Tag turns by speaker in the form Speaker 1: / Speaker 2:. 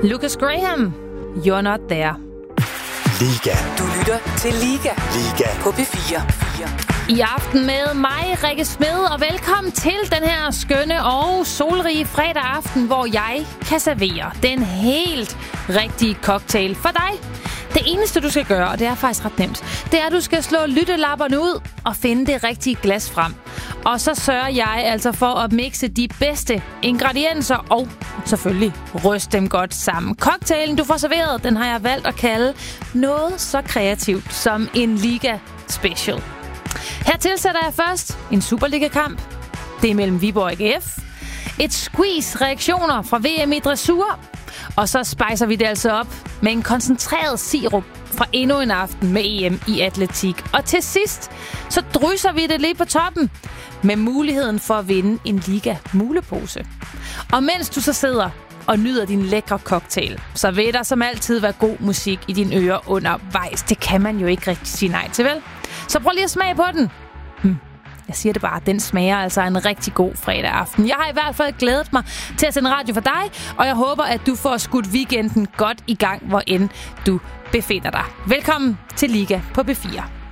Speaker 1: Lucas Graham, You're Not There.
Speaker 2: Liga.
Speaker 3: Du lytter til Liga.
Speaker 2: Liga.
Speaker 3: På P4.
Speaker 1: I aften med mig, Rikke Smed, og velkommen til den her skønne og solrige fredag aften, hvor jeg kan servere den helt rigtige cocktail for dig. Det eneste, du skal gøre, og det er faktisk ret nemt, det er, at du skal slå lyttelapperne ud og finde det rigtige glas frem. Og så sørger jeg altså for at mixe de bedste ingredienser og selvfølgelig ryste dem godt sammen. Cocktailen, du får serveret, den har jeg valgt at kalde noget så kreativt som en Liga Special. Her tilsætter jeg først en Superliga-kamp. Det er mellem Viborg og AGF. Et squeeze reaktioner fra VM i dressur. Og så spicer vi det altså op med en koncentreret sirup fra endnu en aften med EM i atletik. Og til sidst, så drysser vi det lige på toppen med muligheden for at vinde en Liga-mulepose. Og mens du så sidder og nyder din lækre cocktail, så vil der som altid være god musik i dine ører undervejs. Det kan man jo ikke rigtig sige nej til, vel? Så prøv lige at smage på den. Jeg siger det bare, den smager altså en rigtig god fredag aften. Jeg har i hvert fald glædet mig til at sende radio for dig, og jeg håber, at du får skudt weekenden godt i gang, hvor end du befinder dig. Velkommen til Liga på P4.